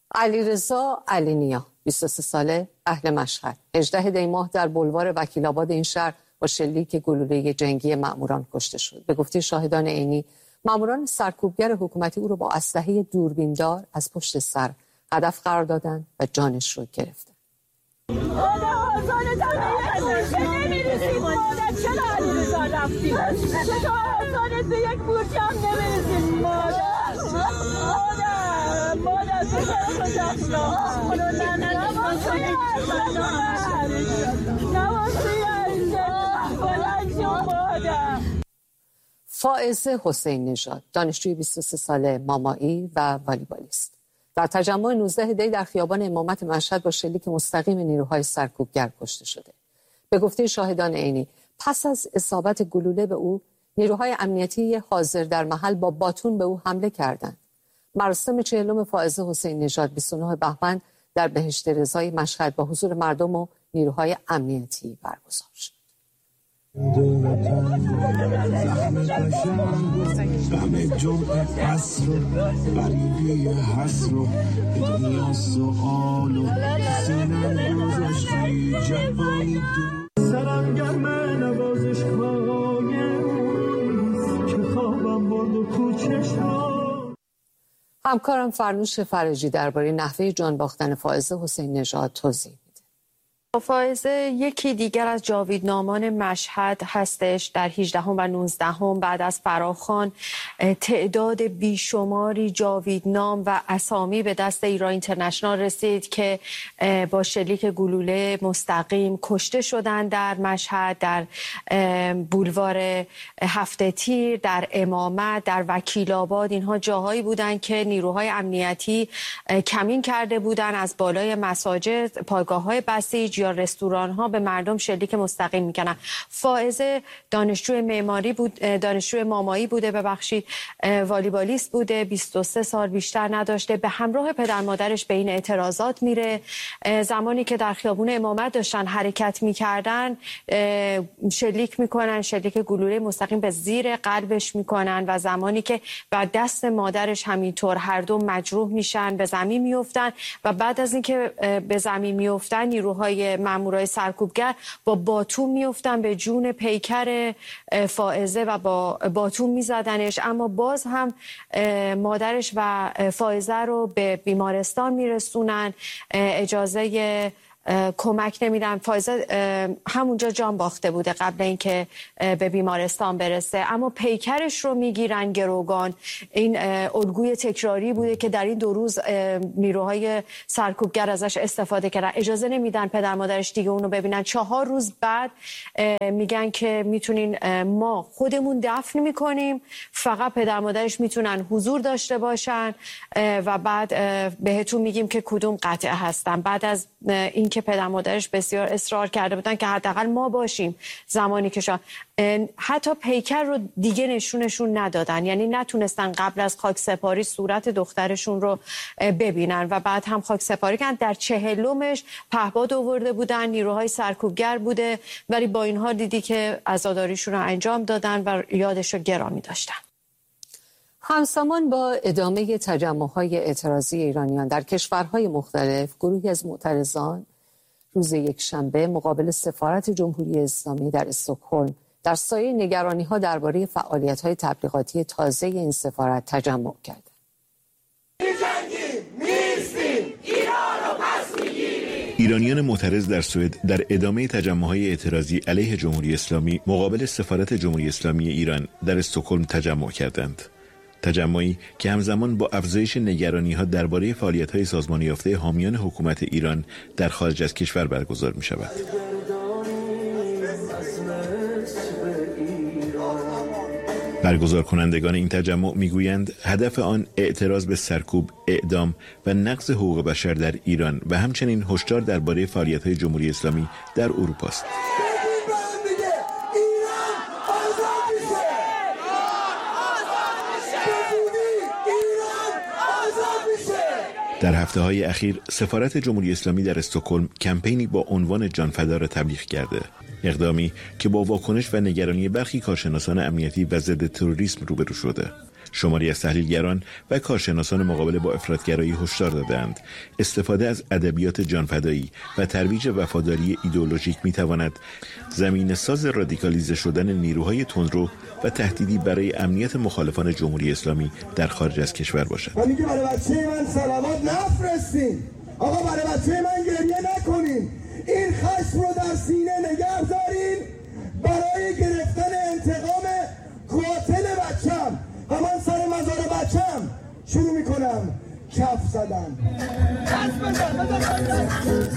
علیرضا علینیا 23 ساله، اهل مشهد، 18 دی ماه در بلوار وکیل‌آباد این شهر با شلیک گلوله جنگی مأموران کشته شد. به گفته شاهدان عینی، مأموران سرکوبگر حکومتی او را با اسلحه دوربیندار از پشت سر هدف قرار دادند و جانش رو گرفتند. فائزه حسین نژاد، دانشجوی 23 ساله، مامایی و والیبالیست، در تجمع 19 دی در خیابان امامت مشهد با شلیک مستقیم نیروهای سرکوبگر کشته شده. به گفته شاهدان عینی، پس از اصابت گلوله به او، نیروهای امنیتی حاضر در محل با باتون به او حمله کردند. مراسم 40 فائزه حسین نژاد 29 بهمن در بهشت رضای مشهد با حضور مردم و نیروهای امنیتی برگزار شد. همکارم فرنوش فرجی درباره نحوه جان باختن فائزه حسین نژاد توضیح میده. فائزه یکی دیگر از جاویدنامان مشهد هستش. در 18 و 19 بعد از فراخوان تعداد بیشماری جاویدنام و اسامی به دست ایران اینترنشنال رسید که با شلیک گلوله مستقیم کشته شدند در مشهد، در بولوار هفته تیر، در امامت، در وکیل‌آباد. اینها جاهایی بودند که نیروهای امنیتی کمین کرده بودند، از بالای مساجد، پایگاه‌های بسیج یا رستوران ها به مردم شلیک مستقیم میکنن. فائزه دانشجوی معماری بود، دانشجوی مامایی بوده، ببخشید، والیبالیست بوده، 23 سال بیشتر نداشته. به همراه پدر مادرش به این اعتراضات میره. زمانی که در خیابون امامت داشتن حرکت میکردن شلیک میکنن، شلیک گلوله مستقیم به زیر قلبش میکنن و زمانی که بر دست مادرش همینطور هر دو مجروح میشن، به زمین میافتن و بعد از اینکه به زمین میافتن نیروهای مامورای سرکوبگر با باتون میافتن به جون پیکر فائزه و با باتون میزدنش، اما باز هم مادرش و فائزه رو به بیمارستان میرسونن، اجازه کمک نمیدن. فائزه همونجا جان باخته بوده قبل اینکه به بیمارستان برسه، اما پیکرش رو میگیرن گروگان. این الگوی تکراری بوده که در این 2 روز نیروهای سرکوبگر ازش استفاده کردن. اجازه نمیدن پدر مادرش دیگه اونو ببینن. 4 روز بعد میگن که میتونین، ما خودمون دفن میکنیم، فقط پدر مادرش میتونن حضور داشته باشن و بعد بهتون میگیم که کدوم قطعه هستن. بعد از اینکه پدر مادرش بسیار اصرار کرده بودن که حداقل ما باشیم زمانی که حتی پیکر رو دیگه نشونشون ندادن، یعنی نتونستن قبل از خاک سپاری صورت دخترشون رو ببینن و بعد هم خاک سپاری کردن. در 40مش پهپاد آورده بودن، نیروهای سرکوبگر بوده، ولی با این حال دیدی که عزاداریشون رو انجام دادن و یادش رو گرامی داشتن. همزمان با ادامه تجمع‌های اعتراضی ایرانیان در کشورهای مختلف، گروهی از معترضان روز یکشنبه مقابل سفارت جمهوری اسلامی در استکهلم در سایه نگرانی‌ها درباره فعالیت‌های تبلیغاتی تازه این سفارت تجمع کردند. ایرانیان معترض در سوئد در ادامه تجمع‌های اعتراضی علیه جمهوری اسلامی مقابل سفارت جمهوری اسلامی ایران در استکهلم تجمع کردند. تجمعی که همزمان با افزایش نگرانی‌ها درباره فعالیت‌های سازمان یافته حامیان حکومت ایران در خارج از کشور برگزار می‌شود. برگزار کنندگان این تجمع میگویند هدف آن اعتراض به سرکوب، اعدام و نقض حقوق بشر در ایران و همچنین هشدار درباره فعالیت‌های جمهوری اسلامی در اروپا است. در هفته‌های اخیر سفارت جمهوری اسلامی در استکهلم کمپینی با عنوان جانفدا را تبلیغ کرده، اقدامی که با واکنش و نگرانی برخی کارشناسان امنیتی و ضد تروریسم روبرو شده. شماری از تحلیلگران و کارشناسان مقابله با افراطگرایی هشدار دادند استفاده از ادبیات جانفدایی و ترویج وفاداری ایدئولوژیک میتواند زمینه‌ساز رادیکالیزه شدن نیروهای تندرو و تهدیدی برای امنیت مخالفان جمهوری اسلامی در خارج از کشور باشد. من میگم برای بچه من صلوات نفرستین، آقا برای بچه من گریه نکنین، این خشم رو در سینه نگه دارین برای گرفتن انتقام قاتل بچم. همان سر مزار بچم شروع میکنم کف زدن.